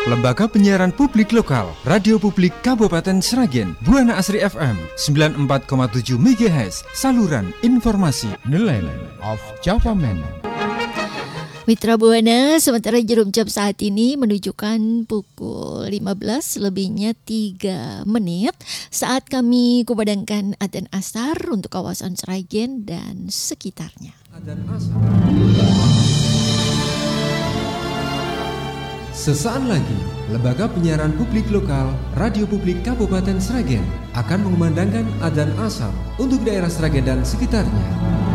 Lembaga Penyiaran Publik Lokal, Radio Publik Kabupaten Sragen, Buana Asri FM 94,7 MHz, saluran informasi nelayan of Java Man. Mitra Buana, sementara jarum jam saat ini menunjukkan pukul 15 lebihnya 3 menit saat kami kumandangkan adzan asar untuk kawasan Sragen dan sekitarnya. Adzan asar. Sesaat lagi, Lembaga Penyiaran Publik Lokal, Radio Publik Kabupaten Sragen akan mengumandangkan adzan asar untuk daerah Sragen dan sekitarnya.